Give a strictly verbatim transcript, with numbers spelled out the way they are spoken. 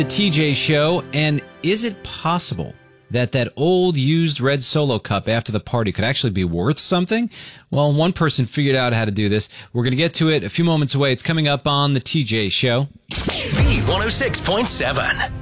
The T J Show, and is it possible that that old used red Solo cup after the party could actually be worth something? Well, one person figured out how to do this. We're going to get to it a few moments away. It's coming up on the T J Show. B one oh six point seven.